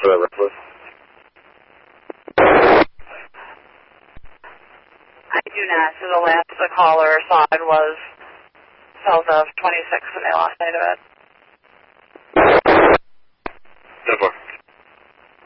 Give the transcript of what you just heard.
for that reference? I do not. So the last the caller saw it was south of 26 and they lost sight of it. 10-4.